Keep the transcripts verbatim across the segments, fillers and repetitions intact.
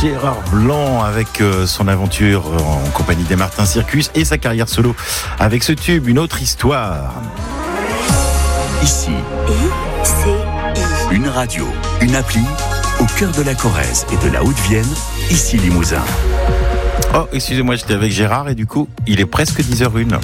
Gérard Blanc avec son aventure en compagnie des Martin Circus et sa carrière solo avec ce tube, Une autre histoire. Ici, I C I. Une radio, une appli, au cœur de la Corrèze et de la Haute-Vienne, ici Limousin. Oh, excusez-moi, j'étais avec Gérard et du coup, il est presque dix heures zéro un.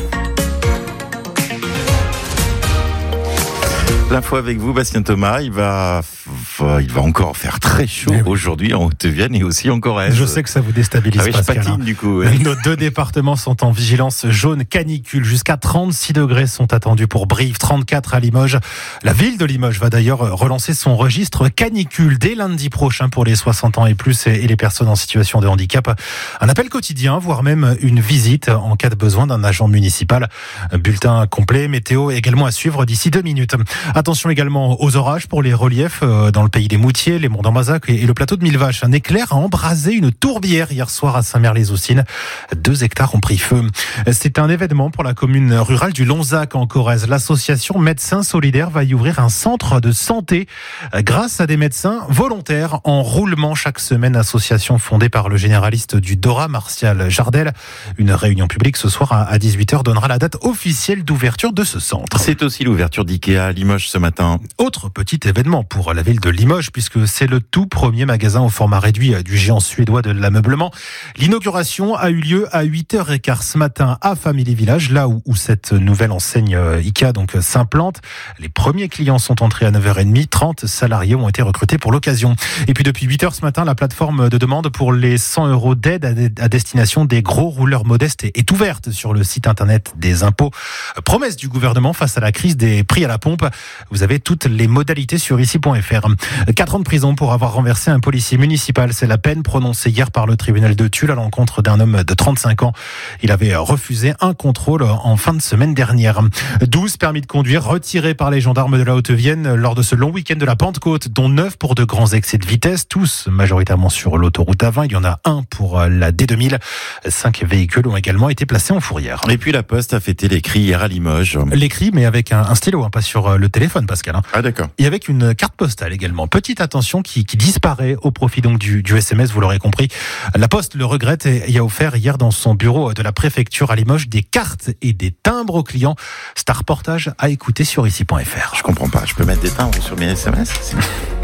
L'info avec vous, Bastien Thomas. Il va, il va encore faire très chaud oui. aujourd'hui en Haute-Vienne et aussi en Corrèze. Je sais que ça vous déstabilise, ah oui, Pascal. Je patine, du coup. Oui. Nos deux départements sont en vigilance jaune canicule. Jusqu'à trente-six degrés sont attendus pour Brive, trente-quatre à Limoges. La ville de Limoges va d'ailleurs relancer son registre canicule dès lundi prochain pour les soixante ans et plus et les personnes en situation de handicap. Un appel quotidien, voire même une visite en cas de besoin d'un agent municipal. Un bulletin complet, météo également à suivre d'ici deux minutes. Attention également aux orages pour les reliefs dans le pays des Moutiers, les monts d'Ambazac et le plateau de Millevaches. Un éclair a embrasé une tourbière hier soir à Saint-Mère-les-Oussines. Deux hectares ont pris feu. C'est un événement pour la commune rurale du Lonzac en Corrèze. L'association Médecins Solidaires va y ouvrir un centre de santé grâce à des médecins volontaires en roulement chaque semaine. Association fondée par le généraliste du Dora, Martial Jardel. Une réunion publique ce soir à dix-huit heures donnera la date officielle d'ouverture de ce centre. C'est aussi l'ouverture d'Ikea à Limoges ce matin. Autre petit événement pour la ville de Limoges, puisque c'est le tout premier magasin au format réduit du géant suédois de l'ameublement. L'inauguration a eu lieu à huit heures quinze ce matin à Family Village, là où, où cette nouvelle enseigne Ikea donc s'implante. Les premiers clients sont entrés à neuf heures trente. trente salariés ont été recrutés pour l'occasion. Et puis depuis huit heures ce matin, la plateforme de demande pour les cent euros d'aide à destination des gros rouleurs modestes est ouverte sur le site internet des impôts. Promesse du gouvernement face à la crise des prix à la pompe. Vous avez toutes les modalités sur ici point f r. Quatre ans de prison pour avoir renversé un policier municipal. C'est la peine prononcée hier par le tribunal de Tulle à l'encontre d'un homme de trente-cinq ans. Il avait refusé un contrôle en fin de semaine dernière. douze permis de conduire retirés par les gendarmes de la Haute-Vienne lors de ce long week-end de la Pentecôte, dont neuf pour de grands excès de vitesse, tous majoritairement sur l'autoroute A vingt. Il y en a un pour la D deux mille. Cinq véhicules ont également été placés en fourrière. Et puis la Poste a fêté les cris hier à Limoges. Les cris, mais avec un, un stylo, hein, pas sur le téléphone, Pascal. Hein. Ah d'accord. Et avec une carte postale également. Petite attention qui, qui disparaît au profit donc du, du S M S, vous l'aurez compris. La Poste le regrette et y a offert hier dans son bureau de la préfecture à Limoges des cartes et des timbres aux clients. C'est un reportage à écouter sur ici point f r. Je comprends pas. Je peux mettre des timbres sur mes S M S?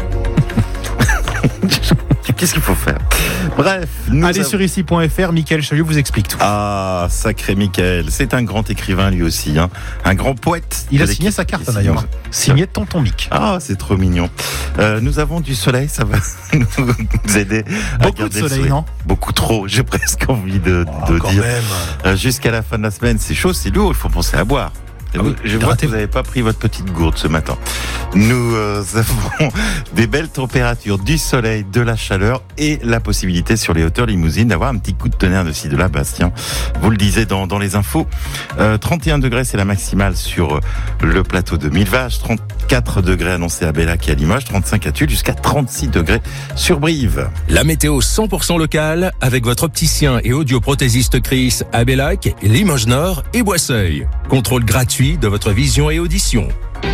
Qu'est-ce qu'il faut faire? Bref, nous allez avons... sur ici point f r, Michael Chailloux vous explique tout. Ah, sacré Michael, c'est un grand écrivain lui aussi, hein. Un grand poète. Il a signé sa carte d'ailleurs, hein. Signé Tonton Mick. Ah, c'est trop mignon. Euh, nous avons du soleil, ça va nous aider. Beaucoup de soleil, non? Beaucoup trop, j'ai presque envie de, oh, de quand dire. Même. Euh, jusqu'à la fin de la semaine, c'est chaud, c'est lourd, il faut penser à boire. Ah oui, je vois que vous n'avez pas pris votre petite gourde ce matin. Nous euh, avons des belles températures, du soleil, de la chaleur et la possibilité sur les hauteurs limousines d'avoir un petit coup de tonnerre de ci, de là, Bastien. Vous le disiez dans, dans les infos. Euh, trente et un degrés, c'est la maximale sur le plateau de Millevaches. trente-quatre degrés annoncés à Bellac et à Limoges. trente-cinq à Tulle, jusqu'à trente-six degrés sur Brive. La météo cent pour cent locale avec votre opticien et audioprothésiste Chris à Bellac, Limoges Nord et Boisseuil. Contrôle gratuit de votre vision et audition.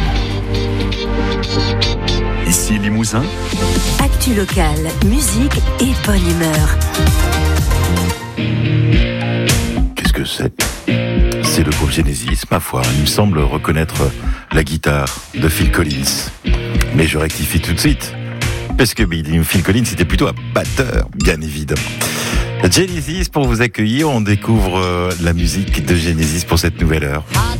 Ici Limousin. Actu locale, musique et bonne humeur. Qu'est-ce que c'est? C'est le groupe Genesis, ma foi. Il me semble reconnaître la guitare de Phil Collins. Mais je rectifie tout de suite. Parce que Phil Collins était plutôt un batteur, bien évidemment. Genesis pour vous accueillir. On découvre la musique de Genesis pour cette nouvelle heure.